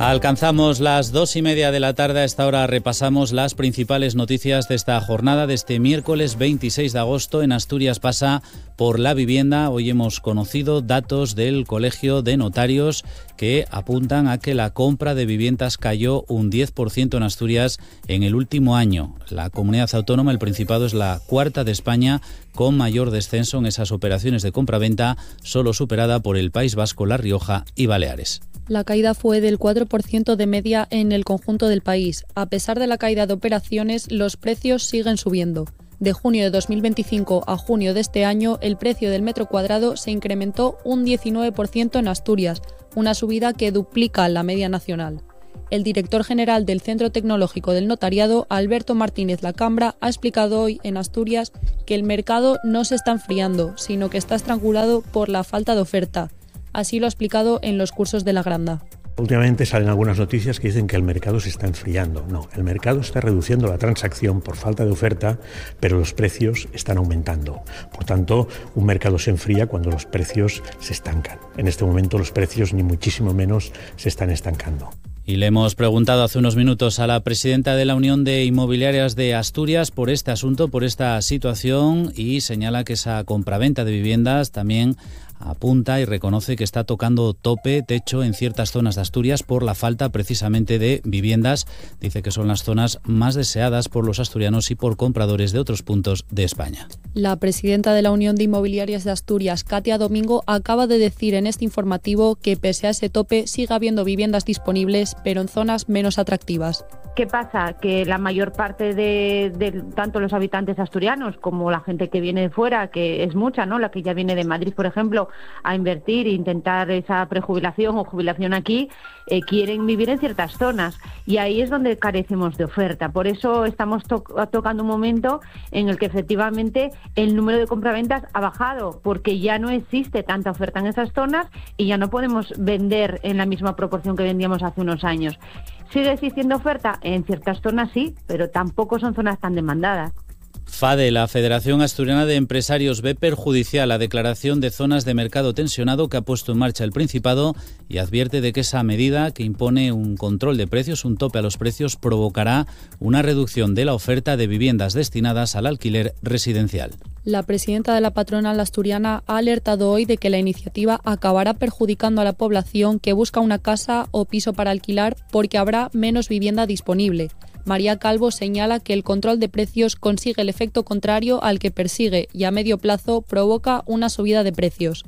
Alcanzamos las 2:30 de la tarde. A esta hora repasamos las principales noticias de esta jornada de este miércoles 26 de agosto. En Asturias pasa por la vivienda. Hoy hemos conocido datos del Colegio de Notarios que apuntan a que la compra de viviendas cayó un 10% en Asturias en el último año. La comunidad autónoma, el Principado, es la cuarta de España con mayor descenso en esas operaciones de compraventa, solo superada por el País Vasco, La Rioja y Baleares. La caída fue del 4% de media en el conjunto del país. A pesar de la caída de operaciones, los precios siguen subiendo. De junio de 2025 a junio de este año, el precio del metro cuadrado se incrementó un 19% en Asturias, una subida que duplica la media nacional. El director general del Centro Tecnológico del Notariado, Alberto Martínez Lacambra, ha explicado hoy en Asturias que el mercado no se está enfriando, sino que está estrangulado por la falta de oferta. Así lo ha explicado en los cursos de la Granda. Últimamente salen algunas noticias que dicen que el mercado se está enfriando. No, el mercado está reduciendo la transacción por falta de oferta, pero los precios están aumentando. Por tanto, un mercado se enfría cuando los precios se estancan. En este momento los precios ni muchísimo menos se están estancando. Y le hemos preguntado hace unos minutos a la presidenta de la Unión de Inmobiliarias de Asturias por este asunto, por esta situación, y señala que esa compraventa de viviendas también apunta y reconoce que está tocando techo en ciertas zonas de Asturias por la falta precisamente de viviendas. Dice que son las zonas más deseadas por los asturianos y por compradores de otros puntos de España. La presidenta de la Unión de Inmobiliarias de Asturias, Katia Domingo, acaba de decir en este informativo que pese a ese tope sigue habiendo viviendas disponibles, pero en zonas menos atractivas. ¿Qué pasa? Que la mayor parte de tanto los habitantes asturianos como la gente que viene de fuera, que es mucha, ¿no? La que ya viene de Madrid, por ejemplo, a invertir e intentar esa prejubilación o jubilación aquí, quieren vivir en ciertas zonas y ahí es donde carecemos de oferta. Por eso estamos tocando un momento en el que efectivamente el número de compraventas ha bajado, porque ya no existe tanta oferta en esas zonas y ya no podemos vender en la misma proporción que vendíamos hace unos años. ¿Sigue existiendo oferta? En ciertas zonas sí, pero tampoco son zonas tan demandadas. FADE, la Federación Asturiana de Empresarios, ve perjudicial la declaración de zonas de mercado tensionado que ha puesto en marcha el Principado y advierte de que esa medida, que impone un control de precios, un tope a los precios, provocará una reducción de la oferta de viviendas destinadas al alquiler residencial. La presidenta de la patronal asturiana ha alertado hoy de que la iniciativa acabará perjudicando a la población que busca una casa o piso para alquilar porque habrá menos vivienda disponible. María Calvo señala que el control de precios consigue el efecto contrario al que persigue y a medio plazo provoca una subida de precios.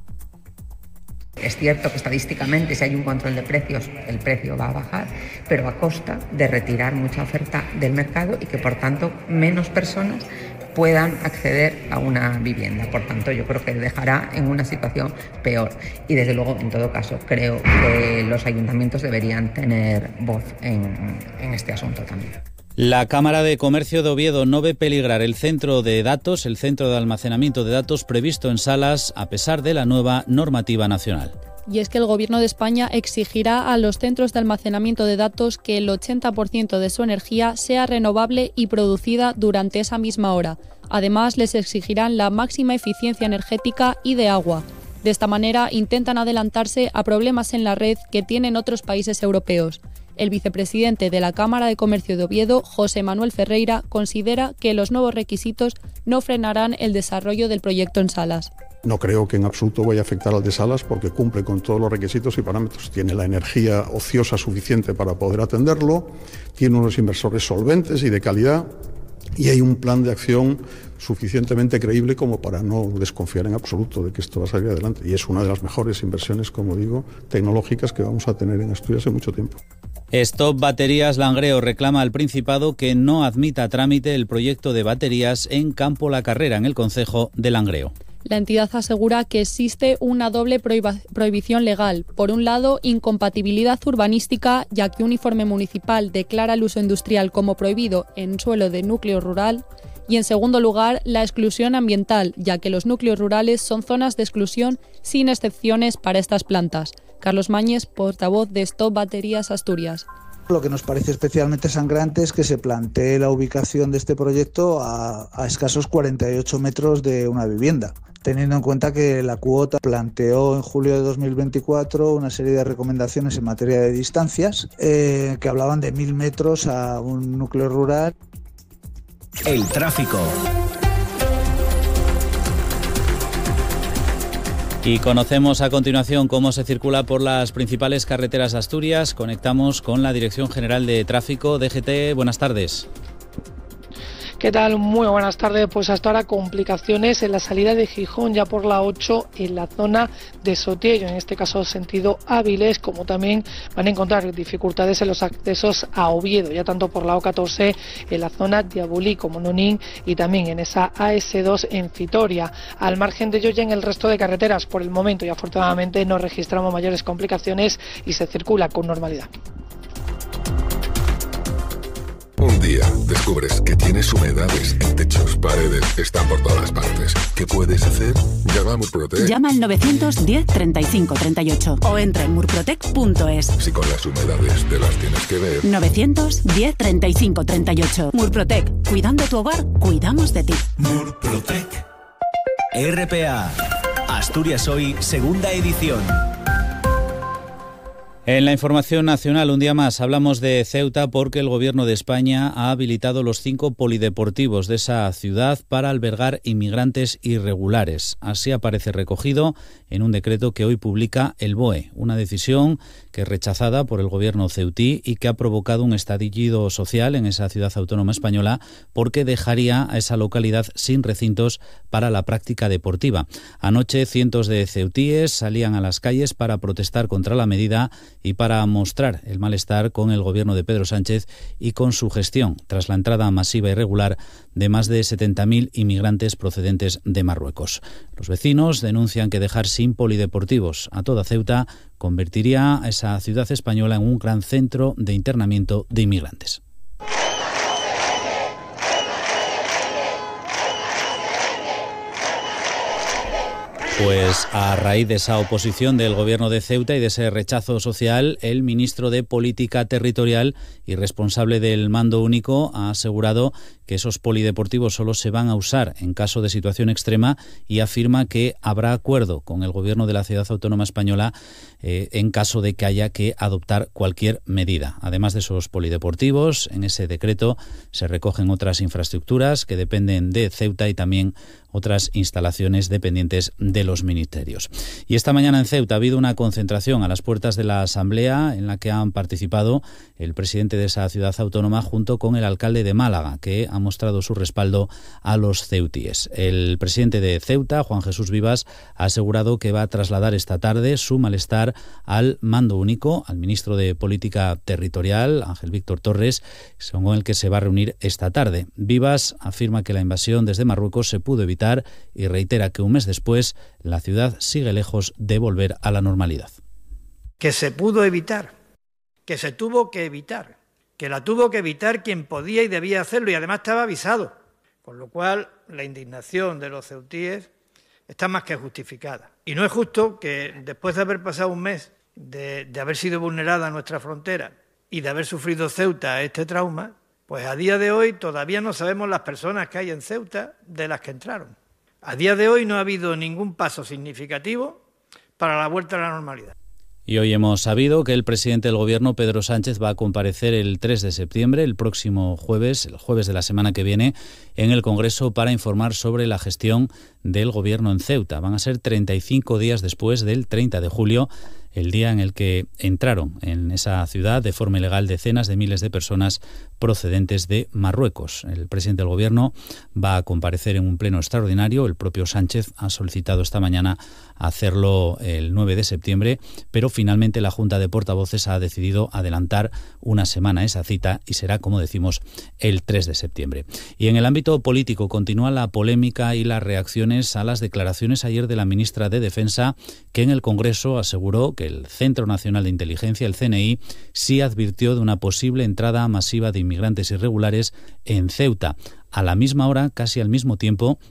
Es cierto que estadísticamente si hay un control de precios el precio va a bajar, pero a costa de retirar mucha oferta del mercado y que por tanto menos personas puedan acceder a una vivienda. Por tanto, yo creo que dejará en una situación peor. Y desde luego, en todo caso, creo que los ayuntamientos deberían tener voz en este asunto también. La Cámara de Comercio de Oviedo no ve peligrar el centro de datos, el centro de almacenamiento de datos previsto en Salas, a pesar de la nueva normativa nacional. Y es que el Gobierno de España exigirá a los centros de almacenamiento de datos que el 80% de su energía sea renovable y producida durante esa misma hora. Además, les exigirán la máxima eficiencia energética y de agua. De esta manera, intentan adelantarse a problemas en la red que tienen otros países europeos. El vicepresidente de la Cámara de Comercio de Oviedo, José Manuel Ferreira, considera que los nuevos requisitos no frenarán el desarrollo del proyecto en Salas. No creo que en absoluto vaya a afectar al de Salas porque cumple con todos los requisitos y parámetros. Tiene la energía ociosa suficiente para poder atenderlo, tiene unos inversores solventes y de calidad y hay un plan de acción suficientemente creíble como para no desconfiar en absoluto de que esto va a salir adelante. Y es una de las mejores inversiones, como digo, tecnológicas que vamos a tener en Asturias en mucho tiempo. Stop Baterías Langreo reclama al Principado que no admita a trámite el proyecto de baterías en Campo La Carrera, en el concejo de Langreo. La entidad asegura que existe una doble prohibición legal. Por un lado, incompatibilidad urbanística, ya que un informe municipal declara el uso industrial como prohibido en suelo de núcleo rural. Y en segundo lugar, la exclusión ambiental, ya que los núcleos rurales son zonas de exclusión sin excepciones para estas plantas. Carlos Mañez, portavoz de Stop Baterías Asturias. Lo que nos parece especialmente sangrante es que se plantee la ubicación de este proyecto a escasos 48 metros de una vivienda, teniendo en cuenta que la cuota planteó en julio de 2024 una serie de recomendaciones en materia de distancias que hablaban de 1.000 metros a un núcleo rural. El tráfico. Y conocemos a continuación cómo se circula por las principales carreteras de Asturias. Conectamos con la Dirección General de Tráfico, DGT. Buenas tardes. ¿Qué tal? Muy buenas tardes. Pues hasta ahora complicaciones en la salida de Gijón, ya por la 8 en la zona de Sotillo, en este caso sentido Áviles, como también van a encontrar dificultades en los accesos a Oviedo, ya tanto por la O14 en la zona de Abulí como Nonín y también en esa AS2 en Vitoria. Al margen de ello, ya en el resto de carreteras, por el momento y afortunadamente no registramos mayores complicaciones y se circula con normalidad. Un día descubres que tienes humedades en techos, paredes, están por todas partes. ¿Qué puedes hacer? Llama a Murprotec. Llama al 910 35 38 o entra en murprotec.es. Si con las humedades te las tienes que ver. 910 35 38. Murprotec. Cuidando tu hogar, cuidamos de ti. Murprotec. RPA. Asturias Hoy, segunda edición. En la información nacional, un día más, hablamos de Ceuta porque el Gobierno de España ha habilitado los 5 polideportivos de esa ciudad para albergar inmigrantes irregulares. Así aparece recogido en un decreto que hoy publica el BOE, una decisión que es rechazada por el Gobierno ceutí y que ha provocado un estallido social en esa ciudad autónoma española porque dejaría a esa localidad sin recintos para la práctica deportiva. Anoche, cientos de ceutíes salían a las calles para protestar contra la medida y para mostrar el malestar con el gobierno de Pedro Sánchez y con su gestión, tras la entrada masiva y regular de más de 70.000 inmigrantes procedentes de Marruecos. Los vecinos denuncian que dejar sin polideportivos a toda Ceuta convertiría a esa ciudad española en un gran centro de internamiento de inmigrantes. Pues a raíz de esa oposición del Gobierno de Ceuta y de ese rechazo social, el ministro de Política Territorial y responsable del Mando Único ha asegurado que esos polideportivos solo se van a usar en caso de situación extrema y afirma que habrá acuerdo con el Gobierno de la Ciudad Autónoma Española en caso de que haya que adoptar cualquier medida. Además de esos polideportivos, en ese decreto se recogen otras infraestructuras que dependen de Ceuta y también otras instalaciones dependientes de los ministerios. Y esta mañana en Ceuta ha habido una concentración a las puertas de la Asamblea en la que han participado el presidente de esa ciudad autónoma junto con el alcalde de Málaga, que ha mostrado su respaldo a los ceutíes. El presidente de Ceuta, Juan Jesús Vivas, ha asegurado que va a trasladar esta tarde su malestar al Mando Único, al ministro de Política Territorial, Ángel Víctor Torres, con el que se va a reunir esta tarde. Vivas afirma que la invasión desde Marruecos se pudo evitar y reitera que un mes después la ciudad sigue lejos de volver a la normalidad. Que se pudo evitar, que se tuvo que evitar, que la tuvo que evitar quien podía y debía hacerlo y además estaba avisado, con lo cual la indignación de los ceutíes está más que justificada. Y no es justo que después de haber pasado un mes de haber sido vulnerada nuestra frontera y de haber sufrido Ceuta este trauma, pues a día de hoy todavía no sabemos las personas que hay en Ceuta de las que entraron. A día de hoy no ha habido ningún paso significativo para la vuelta a la normalidad. Y hoy hemos sabido que el presidente del Gobierno, Pedro Sánchez, va a comparecer el 3 de septiembre, el próximo jueves, el jueves de la semana que viene, en el Congreso para informar sobre la gestión del Gobierno en Ceuta. Van a ser 35 días después del 30 de julio, el día en el que entraron en esa ciudad de forma ilegal decenas de miles de personas procedentes de Marruecos. El presidente del Gobierno va a comparecer en un pleno extraordinario. El propio Sánchez ha solicitado esta mañana hacerlo el 9 de septiembre, pero finalmente la Junta de Portavoces ha decidido adelantar una semana esa cita y será, como decimos, el 3 de septiembre. Y en el ámbito político continúa la polémica y las reacciones a las declaraciones ayer de la ministra de Defensa, que en el Congreso aseguró que el Centro Nacional de Inteligencia, el CNI, sí advirtió de una posible entrada masiva de inmigrantes irregulares en Ceuta. A la misma hora, casi al mismo tiempo,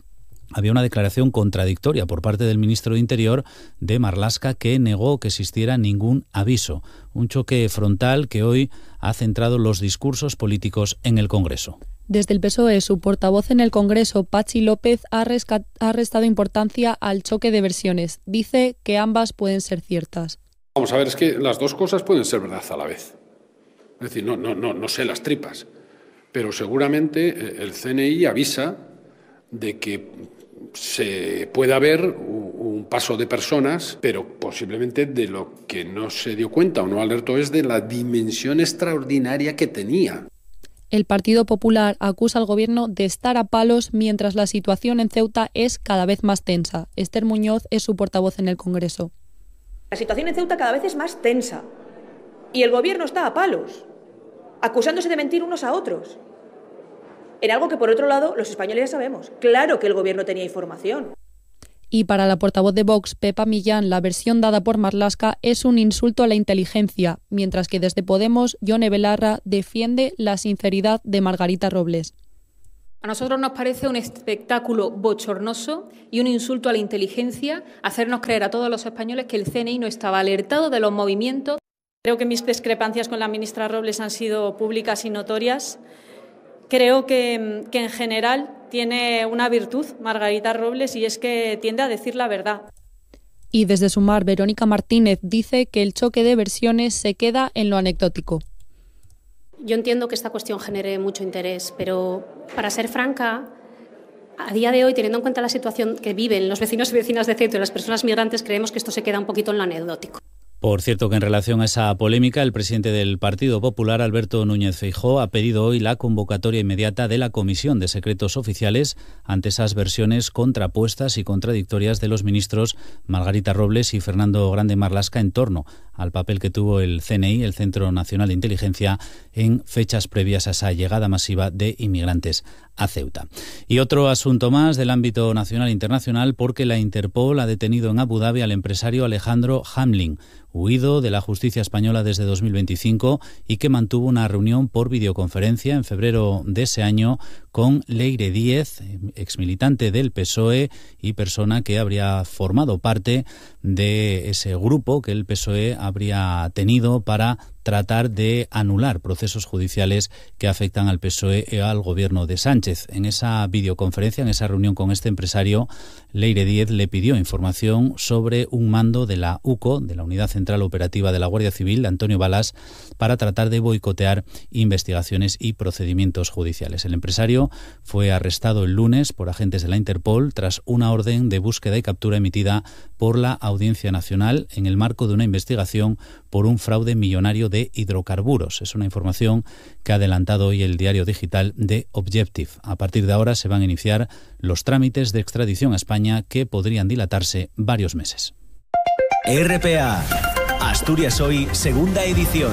había una declaración contradictoria por parte del ministro de Interior de Marlaska, que negó que existiera ningún aviso. Un choque frontal que hoy ha centrado los discursos políticos en el Congreso. Desde el PSOE, su portavoz en el Congreso, Patxi López, ha restado importancia al choque de versiones. Dice que ambas pueden ser ciertas. Vamos a ver, es que las dos cosas pueden ser verdad a la vez. Es decir, no sé las tripas, pero seguramente el CNI avisa de que se puede haber un paso de personas, pero posiblemente de lo que no se dio cuenta o no alertó es de la dimensión extraordinaria que tenía. El Partido Popular acusa al Gobierno de estar a palos mientras la situación en Ceuta es cada vez más tensa. Esther Muñoz es su portavoz en el Congreso. La situación en Ceuta cada vez es más tensa y el Gobierno está a palos, acusándose de mentir unos a otros. En algo que, por otro lado, los españoles ya sabemos. Claro que el Gobierno tenía información. Y para la portavoz de Vox, Pepa Millán, la versión dada por Marlaska es un insulto a la inteligencia, mientras que desde Podemos, Yone Belarra defiende la sinceridad de Margarita Robles. A nosotros nos parece un espectáculo bochornoso y un insulto a la inteligencia hacernos creer a todos los españoles que el CNI no estaba alertado de los movimientos. Creo que mis discrepancias con la ministra Robles han sido públicas y notorias. Creo que en general tiene una virtud Margarita Robles y es que tiende a decir la verdad. Y desde Sumar, Verónica Martínez dice que el choque de versiones se queda en lo anecdótico. Yo entiendo que esta cuestión genere mucho interés, pero para ser franca, a día de hoy, teniendo en cuenta la situación que viven los vecinos y vecinas de Ceuta y las personas migrantes, creemos que esto se queda un poquito en lo anecdótico. Por cierto, que en relación a esa polémica, el presidente del Partido Popular, Alberto Núñez Feijóo, ha pedido hoy la convocatoria inmediata de la Comisión de Secretos Oficiales ante esas versiones contrapuestas y contradictorias de los ministros Margarita Robles y Fernando Grande Marlaska en torno al papel que tuvo el CNI, el Centro Nacional de Inteligencia, en fechas previas a esa llegada masiva de inmigrantes a Ceuta. Y otro asunto más del ámbito nacional e internacional, porque la Interpol ha detenido en Abu Dhabi al empresario Alejandro Hamlin, huido de la justicia española desde 2025 y que mantuvo una reunión por videoconferencia en febrero de ese año con Leire Díez, exmilitante del PSOE y persona que habría formado parte de ese grupo que el PSOE habría tenido para tratar de anular procesos judiciales que afectan al PSOE y al gobierno de Sánchez. En esa videoconferencia, en esa reunión con este empresario, Leire Díez le pidió información sobre un mando de la UCO, de la Unidad Central Operativa de la Guardia Civil, de Antonio Balas, para tratar de boicotear investigaciones y procedimientos judiciales. El empresario fue arrestado el lunes por agentes de la Interpol tras una orden de búsqueda y captura emitida por la Audiencia Nacional en el marco de una investigación por un fraude millonario de hidrocarburos. Es una información que ha adelantado hoy el diario digital de Objective. A partir de ahora se van a iniciar los trámites de extradición a España, que podrían dilatarse varios meses. RPA, Asturias Hoy, segunda edición.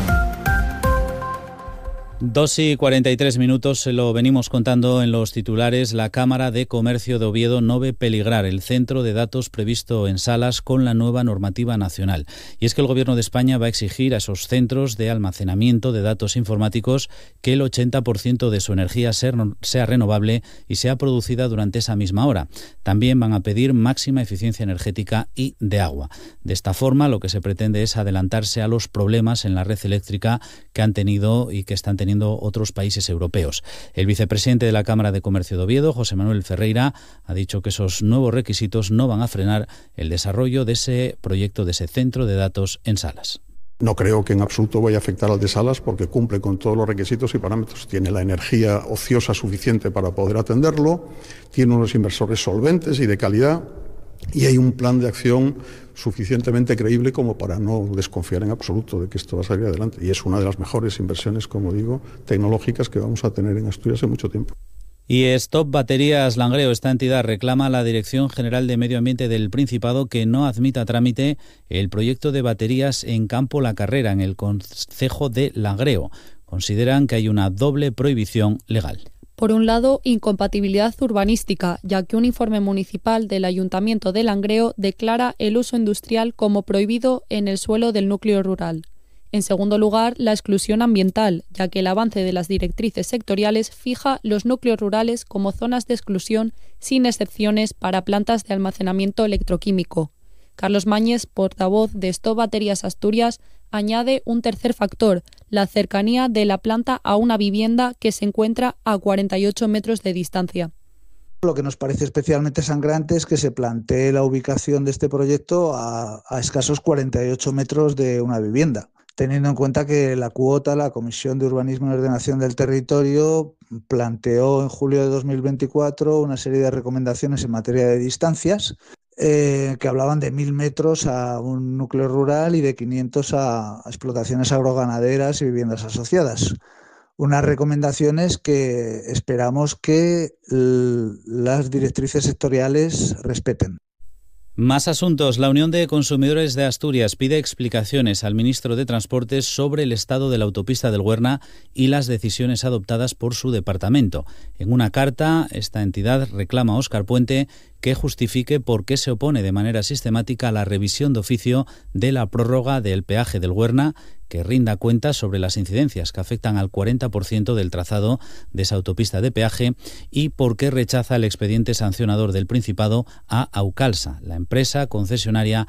2:43, se lo venimos contando en los titulares. La Cámara de Comercio de Oviedo no ve peligrar el centro de datos previsto en Salas con la nueva normativa nacional. Y es que el Gobierno de España va a exigir a esos centros de almacenamiento de datos informáticos que el 80% de su energía sea renovable y sea producida durante esa misma hora. También van a pedir máxima eficiencia energética y de agua. De esta forma, lo que se pretende es adelantarse a los problemas en la red eléctrica que han tenido y que están teniendo otros países europeos. El vicepresidente de la Cámara de Comercio de Oviedo, José Manuel Ferreira, ha dicho que esos nuevos requisitos no van a frenar el desarrollo de ese proyecto, de ese centro de datos en Salas. No creo que en absoluto vaya a afectar al de Salas porque cumple con todos los requisitos y parámetros. Tiene la energía ociosa suficiente para poder atenderlo, tiene unos inversores solventes y de calidad y hay un plan de acción suficientemente creíble como para no desconfiar en absoluto de que esto va a salir adelante. Y es una de las mejores inversiones, como digo, tecnológicas que vamos a tener en Asturias en mucho tiempo. Y Stop Baterías Langreo, esta entidad reclama a la Dirección General de Medio Ambiente del Principado que no admita a trámite el proyecto de baterías en Campo La Carrera, en el concejo de Langreo. Consideran que hay una doble prohibición legal. Por un lado, incompatibilidad urbanística, ya que un informe municipal del Ayuntamiento de Langreo declara el uso industrial como prohibido en el suelo del núcleo rural. En segundo lugar, la exclusión ambiental, ya que el avance de las directrices sectoriales fija los núcleos rurales como zonas de exclusión sin excepciones para plantas de almacenamiento electroquímico. Carlos Mañez, portavoz de Stop Baterías Asturias, añade un tercer factor, la cercanía de la planta a una vivienda que se encuentra a 48 metros de distancia. Lo que nos parece especialmente sangrante es que se plantee la ubicación de este proyecto a escasos 48 metros de una vivienda, teniendo en cuenta que la Comisión de Urbanismo y Ordenación del Territorio, planteó en julio de 2024 una serie de recomendaciones en materia de distancias que hablaban de 1.000 metros a un núcleo rural y de 500 a explotaciones agroganaderas y viviendas asociadas. Unas recomendaciones que esperamos que las directrices sectoriales respeten. Más asuntos. La Unión de Consumidores de Asturias pide explicaciones al ministro de Transportes sobre el estado de la autopista del Huerna y las decisiones adoptadas por su departamento. En una carta, esta entidad reclama a Óscar Puente que justifique por qué se opone de manera sistemática a la revisión de oficio de la prórroga del peaje del Huerna, que rinda cuentas sobre las incidencias que afectan al 40% del trazado de esa autopista de peaje y por qué rechaza el expediente sancionador del Principado a Aucalsa, la empresa concesionaria